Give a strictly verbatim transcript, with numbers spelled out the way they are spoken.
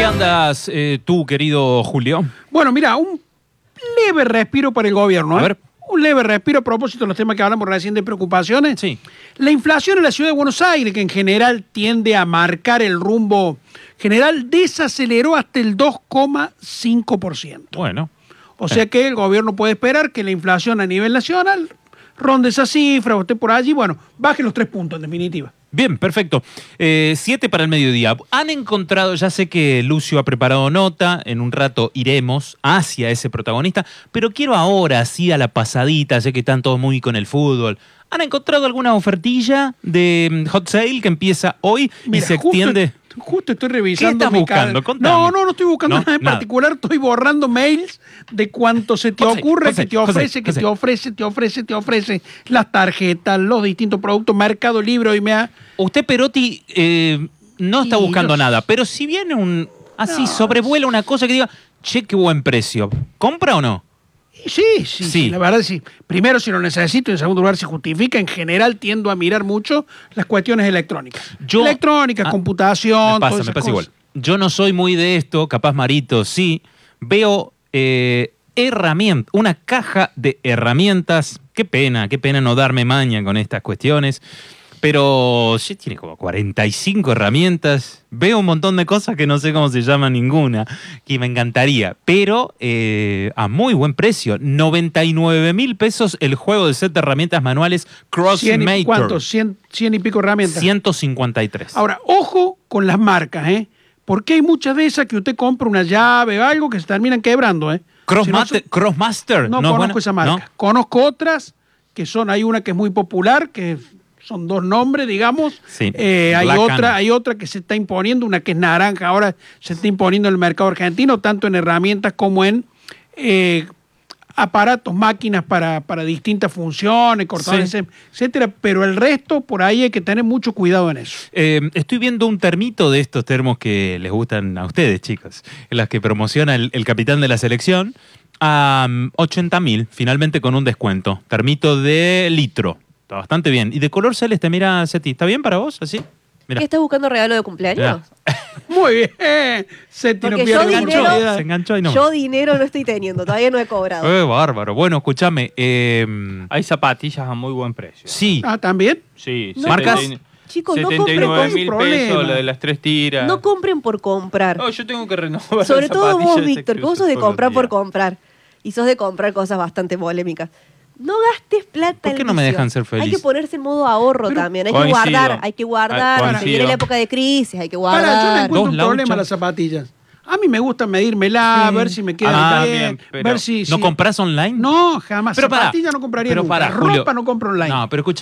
andas eh, tú, querido Julio? Bueno, mira, un leve respiro para el gobierno. ¿eh? A ver. Un leve respiro a propósito de los temas que hablamos recién de preocupaciones. Sí. La inflación en la ciudad de Buenos Aires, que en general tiende a marcar el rumbo general, desaceleró hasta el dos coma cinco por ciento. Bueno. O sea que el gobierno puede esperar que la inflación a nivel nacional ronde esa cifra o esté por allí, bueno, baje los tres puntos en definitiva. Bien, perfecto. Eh, siete para el mediodía. Han encontrado, ya sé que Lucio ha preparado nota, en un rato iremos hacia ese protagonista, pero quiero ahora, así a la pasadita, sé que están todos muy con el fútbol. ¿Han encontrado alguna ofertilla de um, hot sale que empieza hoy Mira, y se justo, extiende? Justo estoy revisando. ¿Qué estás mi buscando? ca- Contame. No, no, no estoy buscando No, nada en nada. particular. Estoy borrando mails de cuánto se te José, ocurre, José, que te José, ofrece, que José. te ofrece, te ofrece, te ofrece las tarjetas, los distintos productos, Mercado Libre hoy me ha... Usted, Perotti, eh, no está Y buscando yo- nada, pero si viene un así, No, sobrevuela una cosa que diga, che, qué buen precio, ¿compra o no? Sí, sí, Sí. sí, la verdad sí. Primero, si lo necesito, y en segundo lugar, si justifica. En general, tiendo a mirar mucho las cuestiones electrónicas. Yo- Electrónicas, Ah, computación, Me pasa, todas me esas pasa cosas. igual. Yo no soy muy de esto, capaz Marito sí. Veo eh, herramientas, una caja de herramientas. Qué pena, qué pena no darme maña con estas cuestiones. Pero sí tiene como cuarenta y cinco herramientas. Veo un montón de cosas que no sé cómo se llama ninguna, que me encantaría. Pero eh, a muy buen precio. noventa y nueve mil pesos el juego de set de herramientas manuales Cien y, Crossmaker. ¿Cuántos? Cien, cien y pico herramientas. ciento cincuenta y tres. Ahora, ojo con las marcas, ¿eh? Porque hay muchas de esas que usted compra una llave o algo que se terminan quebrando, ¿eh? Crossmaster, Si no, Crossmaster. no ¿no es conozco buena? esa marca. ¿No? Conozco otras que son, hay una que es muy popular, que son dos nombres, digamos. Sí, Eh, hay Black otra, Anna. hay otra que se está imponiendo, una que es naranja, ahora se está imponiendo en el mercado argentino, tanto en herramientas como en eh, aparatos, máquinas para, para distintas funciones, cortadores, Sí. etcétera. Pero el resto, por ahí hay que tener mucho cuidado en eso. Eh, estoy viendo un termito de estos termos que les gustan a ustedes, chicos, en las que promociona el, el capitán de la selección, a um, ochenta mil, finalmente con un descuento. Termito de litro. Está bastante bien. Y de color celeste, mira, Seti, ¿está bien para vos así? Mira. ¿Qué estás buscando regalo de cumpleaños? Muy bien. Seti no Porque pierde yo la dinero- oportunidad. Se enganchó y no. Yo dinero no estoy teniendo, todavía no he cobrado. Eh, bárbaro. Bueno, escúchame. Eh, Hay zapatillas a muy buen precio. sí. Ah, ¿también? Sí, No, ¿Marcas? setenta y- Chicos, no setenta y compren, nueve por- mil problema. pesos, la de las tres tiras. no compren por comprar. No, yo tengo que renovar Sobre las todo zapatillas vos, esas Víctor, que que vos uso sos de todos los comprar por días. comprar. Y sos de comprar cosas bastante polémicas. No gastes plata ¿Por en qué no me vicio. dejan ser feliz? Hay que ponerse en modo ahorro Pero también. Hay coincido. que guardar, hay que guardar. Ah, Se coincido. viene la época de crisis, hay que Para, yo le guardar. encuentro Dos un problema lauchas. a las zapatillas. A mí me gusta medírmela, Sí. ver si me queda Ah, bien, bien, pero- ver si... ¿No si- compras online? No, jamás. Pero pará, Zapatillas no compraría pero nunca. pará, Ropa Julio. no compro online. No, pero escucha.